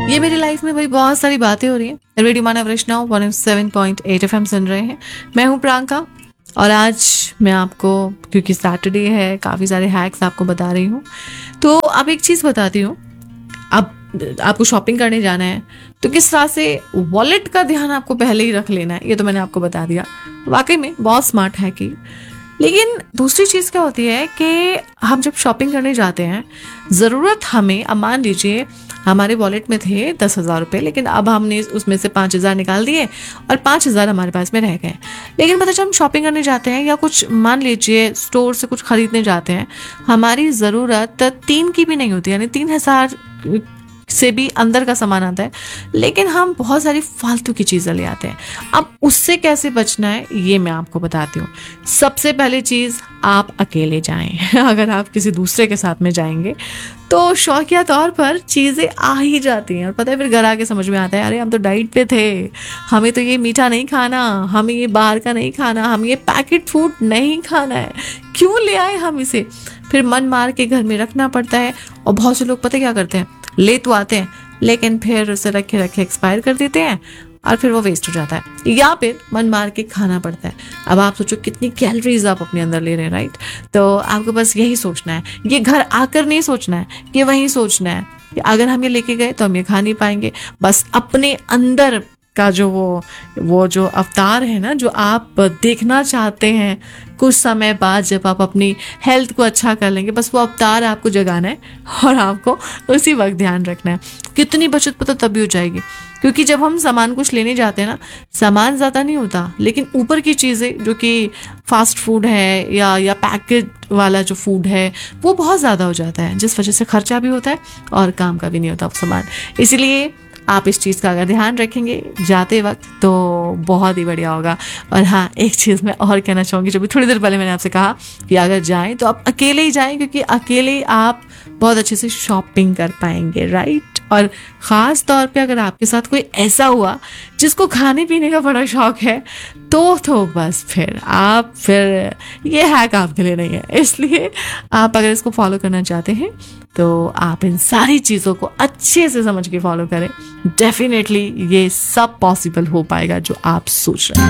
ये मेरी लाइफ में भाई बहुत सारी बातें हो रही हैं। रेडियो मानव वृष्णा 107.8 FM सुन रहे हैं। मैं हूँ प्रियंका और आज मैं आपको, क्योंकि सैटरडे है, काफ़ी सारे हैक्स आपको बता रही हूँ। तो अब एक चीज़ बताती हूँ, अब आपको शॉपिंग करने जाना है तो किस तरह से वॉलेट का ध्यान आपको पहले ही रख लेना है, ये तो मैंने आपको बता दिया। वाकई में बहुत स्मार्ट है कि, लेकिन दूसरी चीज़ क्या होती है कि हम जब शॉपिंग करने जाते हैं, ज़रूरत हमें, अब मान लीजिए हमारे वॉलेट में थे 10,000 रुपये, लेकिन अब हमने उसमें से 5,000 निकाल दिए और 5,000 हमारे पास में रह गए। लेकिन पता, जब हम शॉपिंग करने जाते हैं या कुछ मान लीजिए स्टोर से कुछ खरीदने जाते हैं, हमारी ज़रूरत 3 की भी नहीं होती, यानी 3,000 से भी अंदर का सामान आता है, लेकिन हम बहुत सारी फालतू की चीज़ें ले आते हैं। अब उससे कैसे बचना है ये मैं आपको बताती हूँ। सबसे पहली चीज़, आप अकेले जाएं। अगर आप किसी दूसरे के साथ में जाएंगे तो शौकिया तौर पर चीज़ें आ ही जाती हैं, और पता है फिर घर आके समझ में आता है, अरे हम तो डाइट पे थे, हमें तो ये मीठा नहीं खाना, हमें ये बाहर का नहीं खाना, हमें ये पैकेट फूड नहीं खाना है, क्यों ले आए हम इसे। फिर मन मार के घर में रखना पड़ता है। और बहुत से लोग पता क्या करते हैं, ले तो आते हैं लेकिन फिर उसे रखे रखे एक्सपायर कर देते हैं और फिर वो वेस्ट हो जाता है, या फिर मन मार के खाना पड़ता है। अब आप सोचो कितनी कैलोरीज आप अपने अंदर ले रहे हैं, राइट। तो आपको बस यही सोचना है, ये घर आकर नहीं सोचना है, कि वहीं सोचना है कि अगर हम ये लेके गए तो हम ये खा नहीं पाएंगे। बस अपने अंदर का जो वो जो अवतार है ना, जो आप देखना चाहते हैं कुछ समय बाद जब आप अपनी हेल्थ को अच्छा कर लेंगे, बस वो अवतार आपको जगाना है और आपको उसी वक्त ध्यान रखना है। कितनी बचत पता तभी हो जाएगी, क्योंकि जब हम सामान कुछ लेने जाते हैं ना, सामान ज़्यादा नहीं होता, लेकिन ऊपर की चीज़ें जो कि फास्ट फूड है या पैकेट वाला जो फूड है, वो बहुत ज़्यादा हो जाता है, जिस वजह से खर्चा भी होता है और काम का भी नहीं होता सामान। इसलिए आप इस चीज़ का अगर ध्यान रखेंगे जाते वक्त तो बहुत ही बढ़िया होगा। और हाँ, एक चीज़ मैं और कहना चाहूँगी, जो भी थोड़ी देर पहले मैंने आपसे कहा कि अगर जाएं तो आप अकेले ही जाएं, क्योंकि अकेले आप बहुत अच्छे से शॉपिंग कर पाएंगे, राइट। और ख़ास तौर पे अगर आपके साथ कोई ऐसा हुआ जिसको खाने पीने का बड़ा शौक है, तो बस फिर ये हैक आपके लिए नहीं है। इसलिए आप अगर इसको फॉलो करना चाहते हैं तो आप इन सारी चीज़ों को अच्छे से समझ के फॉलो करें। डेफिनेटली ये सब पॉसिबल हो पाएगा जो आप सोच रहे हैं।